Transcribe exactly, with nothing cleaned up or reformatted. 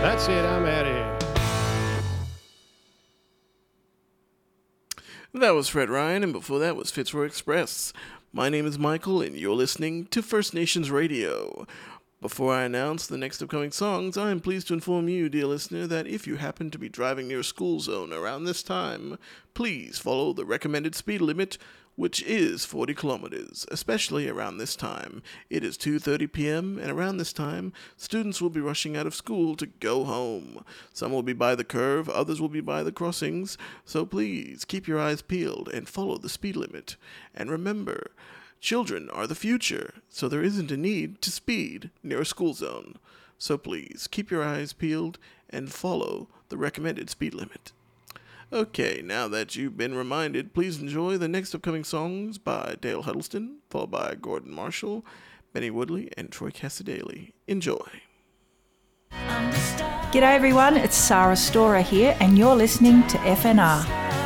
That's it, I'm out of here. That was Fred Ryan, and before that was Fitzroy Express. My name is Michael, and you're listening to First Nations Radio. Before I announce the next upcoming songs, I am pleased to inform you, dear listener, that if you happen to be driving near a school zone around this time, please follow the recommended speed limit, which is forty kilometers, especially around this time. It is two thirty p.m., and around this time, students will be rushing out of school to go home. Some will be by the curve, others will be by the crossings, so please keep your eyes peeled and follow the speed limit. And remember, children are the future, so there isn't a need to speed near a school zone. So please, keep your eyes peeled and follow the recommended speed limit. Okay, now that you've been reminded, please enjoy the next upcoming songs by Dale Huddleston, followed by Gordon Marshall, Benny Woodley, and Troy Cassadaly. Enjoy. G'day everyone, it's Sarah Storer here, and you're listening to F N R.